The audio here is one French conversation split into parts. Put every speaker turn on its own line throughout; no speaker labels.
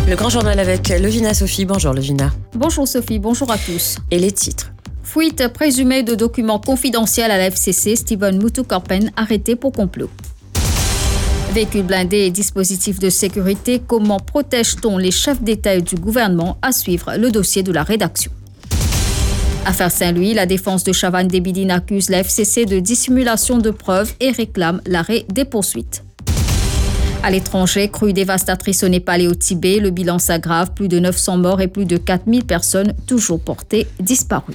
Le grand journal avec Levina Sophie. Bonjour Levina.
Bonjour Sophie, bonjour à tous.
Et les titres.
Fuite présumée de documents confidentiels à la FCC, Stephen Mutukorpen arrêté pour complot. Véhicules blindés et dispositifs de sécurité, comment protège-t-on les chefs d'État du gouvernement? À suivre le dossier de la rédaction. Affaire Saint-Louis, la défense de Chavannes Debidine accuse la FCC de dissimulation de preuves et réclame l'arrêt des poursuites. À l'étranger, crue dévastatrice au Népal et au Tibet, le bilan s'aggrave, plus de 900 morts et plus de 4000 personnes toujours portées disparues.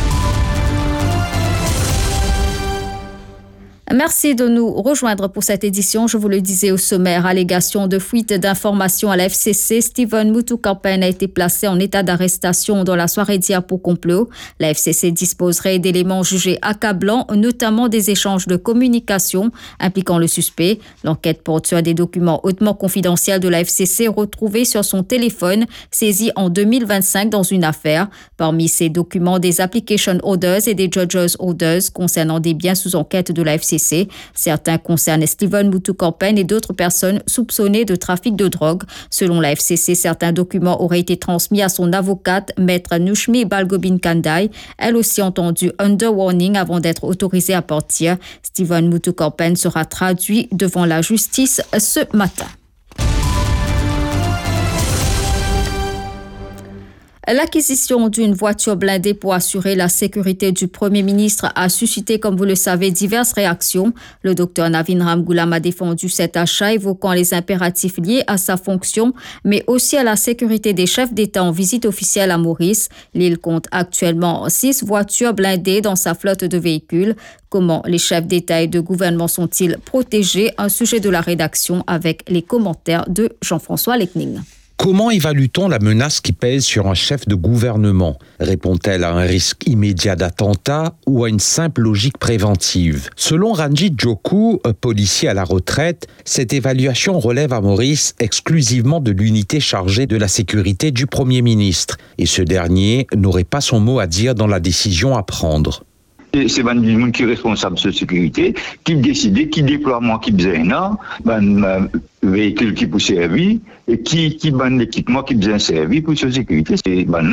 Merci de nous rejoindre pour cette édition. Je vous le disais au sommaire, allégation de fuite d'informations à la FCC. Stephen Mutukorpen a été placé en état d'arrestation dans la soirée d'hier pour complot. La FCC disposerait d'éléments jugés accablants, notamment des échanges de communication impliquant le suspect. L'enquête porte sur des documents hautement confidentiels de la FCC retrouvés sur son téléphone, saisis en 2025 dans une affaire. Parmi ces documents, des application orders et des judges orders concernant des biens sous enquête de la FCC. Certains concernent Stephen Mutukorpen et d'autres personnes soupçonnées de trafic de drogue. Selon la FCC, certains documents auraient été transmis à son avocate, maître Nushmi Balgobin Kandai, elle aussi entendue under warning avant d'être autorisée à partir. Stephen Mutukorpen sera traduit devant la justice ce matin. L'acquisition d'une voiture blindée pour assurer la sécurité du Premier ministre a suscité, comme vous le savez, diverses réactions. Le docteur Navin Ramgoolam a défendu cet achat, évoquant les impératifs liés à sa fonction, mais aussi à la sécurité des chefs d'État en visite officielle à Maurice. L'île compte actuellement 6 voitures blindées dans sa flotte de véhicules. Comment les chefs d'État et de gouvernement sont-ils protégés? Un sujet de la rédaction avec les commentaires de Jean-François Lecning.
Comment évalue-t-on la menace qui pèse sur un chef de gouvernement? Répond-elle à un risque immédiat d'attentat ou à une simple logique préventive? Selon Ranjit Joku, policier à la retraite, cette évaluation relève à Maurice exclusivement de l'unité chargée de la sécurité du Premier ministre. Et ce dernier n'aurait pas son mot à dire dans la décision à prendre.
C'est le monde qui est responsable de la sécurité, qui décide, qui déploiement qui besoin, véhicule qui peut servir, et qui ban l'équipement qui besoin servir pour la sécurité. C'est